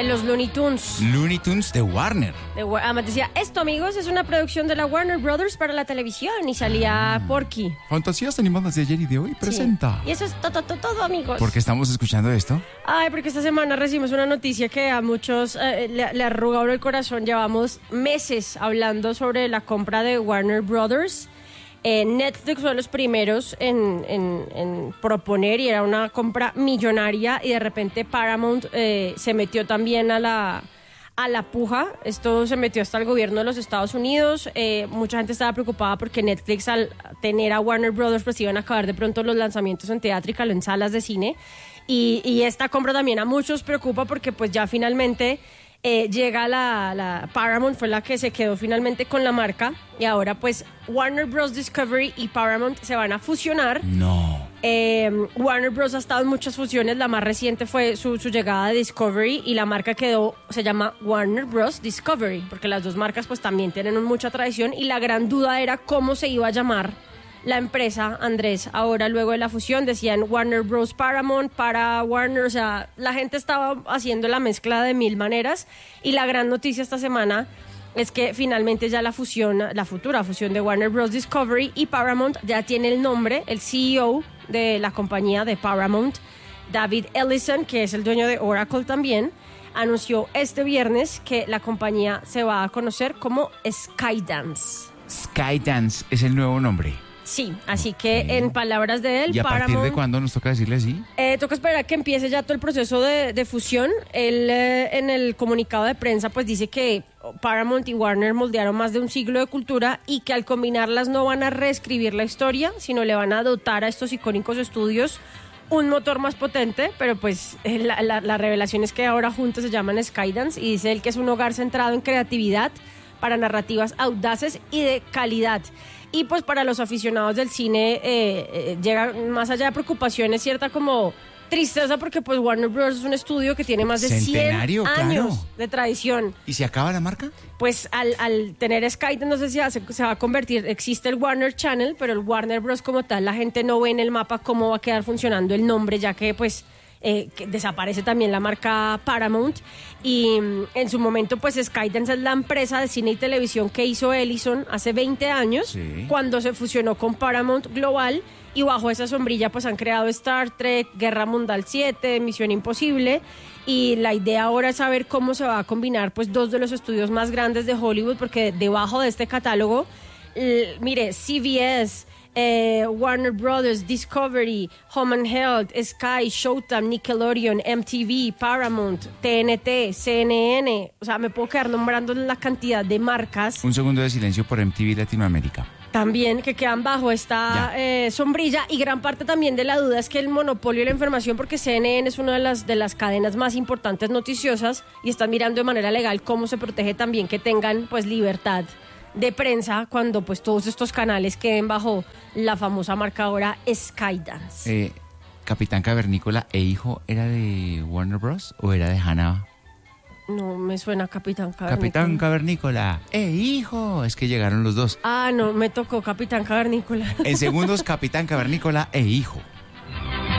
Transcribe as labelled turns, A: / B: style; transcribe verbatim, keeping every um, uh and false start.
A: los Looney Tunes.
B: Looney Tunes de Warner.
A: De, además decía, esto amigos es una producción de la Warner Brothers para la televisión y salía mm. Porky.
B: Fantasías animadas de ayer y de hoy presenta.
A: Sí. Y eso es todo, todo, todo amigos.
B: ¿Por qué estamos escuchando esto?
A: Ay, porque esta semana recibimos una noticia que a muchos eh, le, le arrugó el corazón. Llevamos meses hablando sobre la compra de Warner Brothers. Eh, Netflix fue de los primeros en, en, en proponer y era una compra millonaria y de repente Paramount eh, se metió también a la, a la puja. Esto se metió hasta el gobierno de los Estados Unidos. Eh, mucha gente estaba preocupada porque Netflix al tener a Warner Brothers pues iban a acabar de pronto los lanzamientos en teatral o en salas de cine y, y esta compra también a muchos preocupa porque pues ya finalmente... Eh, llega la, la Paramount, fue la que se quedó finalmente con la marca y ahora pues Warner Bros. Discovery y Paramount se van a fusionar.
B: No.
A: Eh, Warner Bros. Ha estado en muchas fusiones, la más reciente fue su, su llegada de Discovery y la marca quedó, se llama Warner Bros. Discovery, porque las dos marcas pues también tienen mucha tradición y la gran duda era cómo se iba a llamar la empresa, Andrés. Ahora, luego de la fusión, decían Warner Bros. Paramount, para Warner, o sea, la gente estaba haciendo la mezcla de mil maneras y la gran noticia esta semana es que finalmente ya la fusión, la futura fusión de Warner Bros. Discovery y Paramount ya tiene el nombre, el C E O de la compañía de Paramount, David Ellison, que es el dueño de Oracle también, anunció este viernes que la compañía se va a conocer como Skydance.
B: Skydance es el nuevo nombre.
A: Sí, así que okay. En palabras de él,
B: ¿y a
A: Paramount,
B: partir de cuándo nos toca decirle así?
A: Eh, toca esperar a que empiece ya todo el proceso de, de fusión. Él eh, en el comunicado de prensa pues dice que Paramount y Warner moldearon más de un siglo de cultura y que al combinarlas no van a reescribir la historia, sino le van a dotar a estos icónicos estudios un motor más potente, pero pues eh, la, la, la revelación es que ahora juntos se llaman Skydance y dice él que es un hogar centrado en creatividad para narrativas audaces y de calidad. Y pues para los aficionados del cine eh, eh, llega más allá de preocupaciones, cierta como tristeza porque pues Warner Bros. Es un estudio que tiene más de
B: Centenario,
A: cien años
B: claro.
A: de tradición.
B: ¿Y se acaba la marca?
A: Pues al, al tener Skydance no sé si se, se va a convertir, existe el Warner Channel, pero el Warner Bros. Como tal, la gente no ve en el mapa cómo va a quedar funcionando el nombre, ya que pues... Eh, que desaparece también la marca Paramount y mm, en su momento pues Skydance es la empresa de cine y televisión que hizo Ellison hace veinte años, sí. Cuando se fusionó con Paramount Global y bajo esa sombrilla pues han creado Star Trek, Guerra Mundial siete, Misión Imposible y la idea ahora es saber cómo se va a combinar pues dos de los estudios más grandes de Hollywood porque debajo de este catálogo, l- mire, C B S, Eh, Warner Brothers, Discovery, Home and Health, Sky, Showtime, Nickelodeon, M T V, Paramount, T N T, C N N, o sea, me puedo quedar nombrando la cantidad de marcas.
B: Un segundo de silencio por M T V Latinoamérica.
A: También que quedan bajo esta eh, sombrilla y gran parte también de la duda es que el monopolio de la información, porque C N N es una de las, de las cadenas más importantes noticiosas y están mirando de manera legal cómo se protege también que tengan pues libertad de prensa cuando pues todos estos canales queden bajo la famosa marca ahora Skydance.
B: Eh, ¿Capitán Cavernícola e hijo era de Warner Bros. ¿O era de Hanna?
A: No me suena Capitán Cavernícola.
B: Capitán Cavernícola e hijo. Es que llegaron los dos.
A: Ah, no, me tocó Capitán Cavernícola.
B: En segundos, Capitán Cavernícola e hijo.